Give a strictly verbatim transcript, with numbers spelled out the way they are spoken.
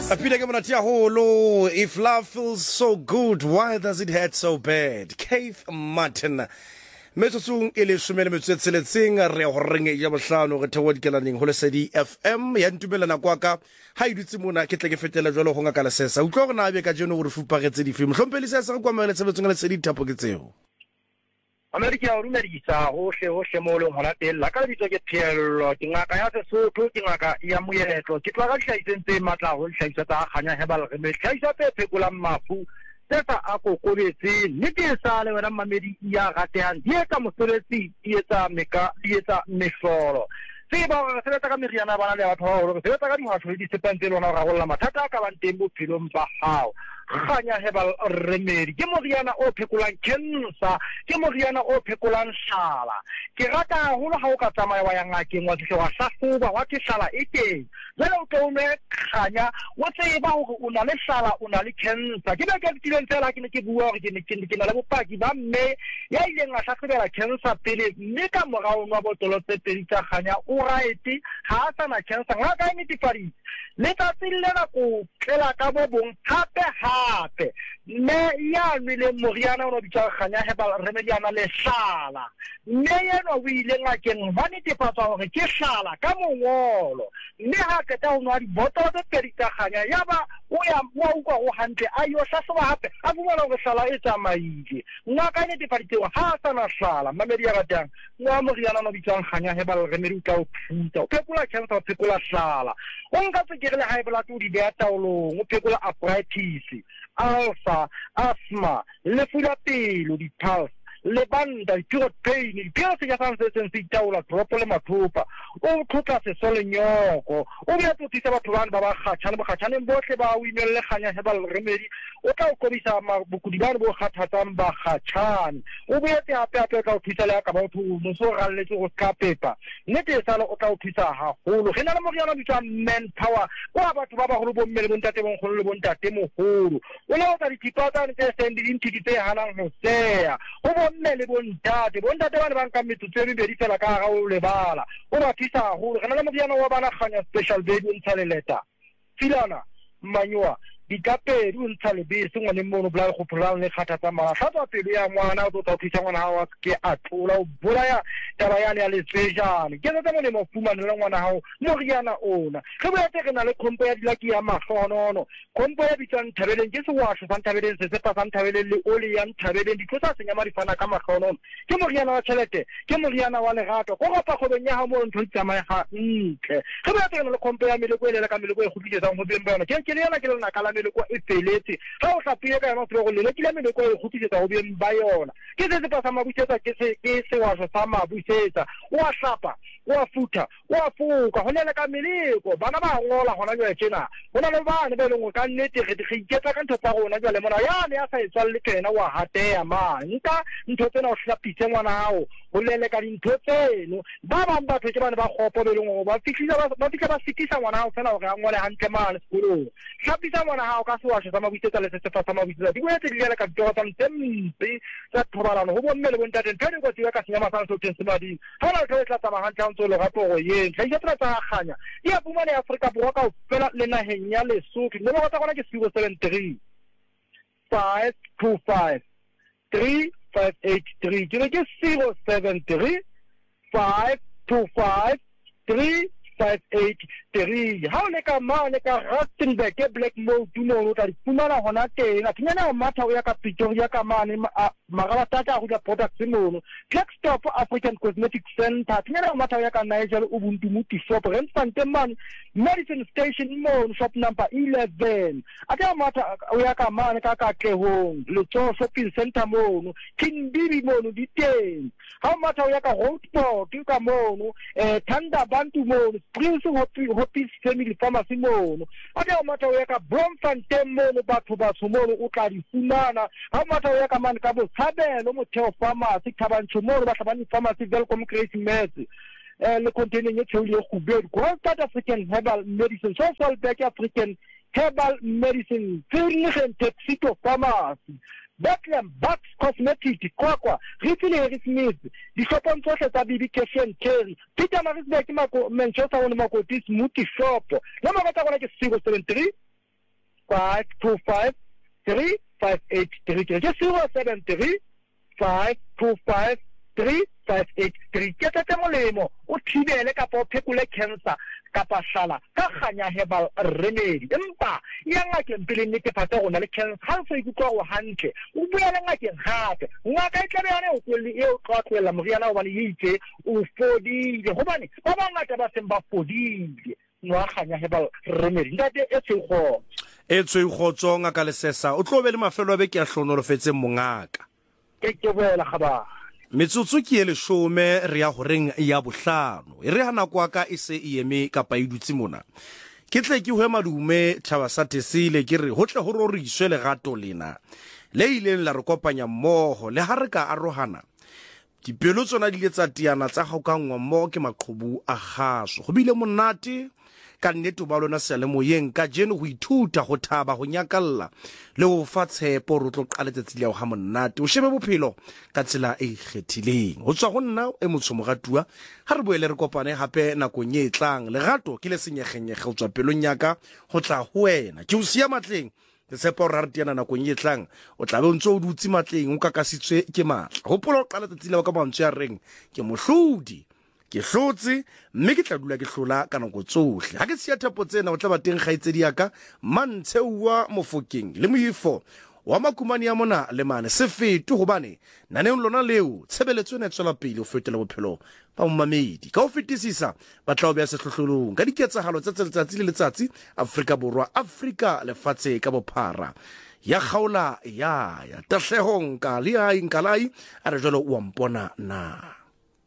Apila ke monate ya holo. If love feels so good, why does it hurt so bad? Keith Martin. Metsotsong e le shumele metsetseletseng re go renge ya bohlano re thewa dikelaneng ho Lesedi F M ya ntumelana kwaka ha idutse mona ke tle ke fetela jwalo go ngaka lesesa utlwa go na be ka jeno gore fupagetse di film hlompele se sa kwa mele sebetsong le Lesedi Thapo ke tseo America ya runa di sa ho she ho she mo le hona tella ka bitso ke Phielo ke ngaka ya Sesotho ke ngaka ya moeletlo ke tla ka hlaisentse matla ho hlaisa tsa khanya hebal re me hlaisa pe phekola mafu tsa a kokobetse nnete sa le wena mamedi ya gateang di etsa moseletsi di etsa meka di etsa mehlolo se ba re sebetsa ka meriana bana le batho ba hore sebetsa ka dihwasho di sepantse lona ga golla mathata ka banteng bophelong ba hao khanya hebal remedy ke moriana o phekolang cancer ke moriana o phekolang shala ke rata holo ha o ka tsamaya wa ya ngakeng wa tshwa wa hlahloba wa ke shala e teng jalo o tlo me khanya wa tseba hore o na le shala o na le cancer ke ba ke dileng tsela ke ne ke bua hore ke ne ke na le bopaki ba mme ya ile nga hlahlobela cancer pele mme ka morao nwa botolo tse pedi tsa khanya o right ha sa na cancer nga ka netifadi le tsa tsela ko tlela ka bo bong hape hape me ya le moriana o bitsa khanya hebal remedy ana le shala mme yena o ile ngakeng ba netefatsa hore ke shala ka mongolo mme ha ka ta unwa di botolo tse pedi tsa khanya ya ba o ya mo uka go hantle ayo hlahloba hape a bua hore shala e tsamaile ngaka ne netefatsa ha sa na shala mamedi ya batang ngwa moriana o bitsa khanya hebal remedy ka o phuta o phekola cancer o phekola shala o nka tsekele high blood o di bea taolong o phekola arthritis alpha asthma lefu la pelo di pulse le banda throat pain di pilse ya sanse sense taola drop le mathupa o tlhoka se sole nyoko o bya tsotisa batho bana ba ba khatshana ba khatshane bohle ba o inelle khanya hebal remedy o tla o kobisa mabukudi bana bo khathatsang ba khatshane o boetse hape hape ka o thusa le ka ba o mo so ralletse go ska pepa nete sala o tla o thusa ha holo ge na le moriana bitsa man power wa batho ba ba holo bo mmele bontate bo ngolo le bontate mo holo o le o tsa ditipata ne tse sendi dintidi tse hanang ho sea o bo mmele bontate bontate bana ba nka metsotso e mebedi fela ka ga o lebala o ba thusa holo ge na le moriana wa bana khanya special baby o ntsha le leta filana manywa dikape di ntsha le bese ngwane mono bla go pholang le khathatsa mara tlhatsa pelo ya ngwana o tla thusa ngwana ha wa ke a thola o bolaya taba yana ya le special ke tsa mo le mo fumana le ngwana hao moriana ona ge ba te rena le khompo ya dilaki ya mahlonono khompo ya bitsang thabeleng ke se wa se fan thabeleng se se pa fan thabeleng le oli ya thabeleng di tlosa senya mari fana ka mahlonono ke moriana wa tšhelete ke moriana wa lerato go ga pa go benya ha mo ntho tsamaya ga ntle ge ba te rena le khompo ya mele go elela ka mele go e gutlisetsang go beng bona ke ke le yana ke le na kala mele go e feletse ga o hlapile ka yona go go le ke le mele go e gutlisetsa go beng ba yona ke se se pa sa mabusetsa ke se ke se wa sa mabusetsa o a hlapa o a futa o a fuka go nela ka meleko bana ba ngola gona jwa tsena bona le bana ba lengwe ka nnete ge di iketsa ka ntho tsa gona jwa le mona ya ne a sa etswa le tena wa hatea ma nka ntho tsena o hlapitse ngwana hao o lele ka dintho tseno ba ba mba tse bana ba gopo be lengwe ba fitlhisa ba fitlha ba sikisa ngwana hao fela gore a ngole hantle mane sekolong hlapisa ngwana hao ka se wa se sama busetsa le se se fa sama busetsa di boetse di le ka ditoro tsa mpe tsa thobalano go bomme le bontate ntho di go tsika ka senya masana so tse madi ha la tlo tla tsamaya hantle ntse le gato go yeng ga itse tsa khanya ya buma le Afrika Borwa ka fela le naheng ya Lesotho le ba gona ke zero seven three five two five three five eight three ke ke zero seven three five two five three five eight three ha o le ka mane ka Rustenburg ke Black Mount mo o tla fumana hona teng a tsena matha o ya ka Pretoria ka mane magala tata go ya products mo Blackstop African Cosmetic Center tsena matha o ya ka Nigel Ubuntu Muti shop Randfontein man Medicine Station mo shop number eleven ata matha o ya ka mane ka ka Kehong le tso shopping center mo Kindiri mo di teng ha matha o ya ka Roadsport ka mo eh Thanda Bantu mo Prince Hopi Hopi Family Pharmacy mo ata matha o ya ka Bloemfontein mo batho ba tshomo o tla di fumana ha matha o ya ka mane ka bo Thabelo mo Theo Pharmacy Thabantsho mo ba Thabani Pharmacy Welcome Crazy Meds eh le containing ye tsholi go be Grand South African Herbal Medicine Social Back African Herbal Medicine Firnigen Texito Pharmacy Bethlehem Bucks Cosmetics Kwakwa Retail Smith di shopong tsohle tsa Bibi Cash and Carry Peter Marisburg Mako Manchester one Makotis Muti Shop la magata gona ke zero seven three five two five three five eight three three ke zero seven three five two five three five eight three ke tsa molemo o thibele ka po phekole cancer ka pashala ka khanya herbal remedy empa ya ngakeng pele netefatsa gona le cancer ha se ikutwa go hantle o buela ngakeng gape ngaka e tlabe yana o kwele e o tlotlwela moriana o bane itse o fodile gobane ba bangata ba seng ba fodile no khanya herbal remedy ndate e tsego e tsego ngaka lesesa o tlo be le mafelo a be ke a hlonolofetse mongaka ke ke boela gaba metsotso ke ele shome re ya goreng ya bohlano e re hana kwa ka e se e eme ka pa idutse mona ke tle ke hwe madume thaba sa tesile ke re hotle ho re iswe le gato lena le ileng la re kopanya mmoho le ha re ka arohana dipelo tsona di le tsa tiana tsa ga ka ngwa mmo ke maqhubu a gaso go bile monate ka nnete ba lona se le moyeng ka jeno go ithuta go thaba go nyakalla le go fa tshepo ro tlo qaletse le ga monate o shebe bophelo ka tsela e kgethileng go tswa go nna e motshomogatua ha re boele re kopane hape nako nye tlang legato ke le senyegenge go tswa pelong yaka go tla ho wena ke o sia matleng ke sepo ra re tiana nako nye tlang o tla be o ntse o dutse matleng o ka kasitswe ke matla go pola o qaletse le ka mantswe ya reng ke mohlodi ke hlotse mme ke tla dula ke hlola ka nako tsohle ha ke sia thapo tsena o tla ba teng gaitsedi yaka Mantsheuwa Mofokeng le moifo wa makumane ya mona le mane se fete gobane naneng lona leo tshebeletso ne tswela pele o fetela bophelo ba mmamedi ka o fetisisa ba tla o bea sehlohlolong ka diketsagalo tsa letsatsi le letsatsi Afrika Borwa Afrika lefatshe ka bophara ya kgaola ya ya tahlehong ka le a inkalai a re jalo o mpona na